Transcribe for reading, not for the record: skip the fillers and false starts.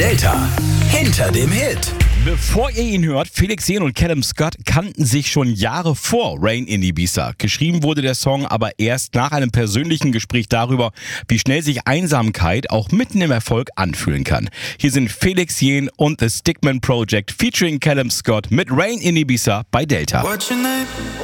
Delta hinter dem Hit. Bevor ihr ihn hört, Felix Jähn und Callum Scott kannten sich schon Jahre vor Rain in Ibiza. Geschrieben wurde der Song aber erst nach einem persönlichen Gespräch darüber, wie schnell sich Einsamkeit auch mitten im Erfolg anfühlen kann. Hier sind Felix Jähn und The Stickman Project featuring Callum Scott mit Rain in Ibiza bei Delta.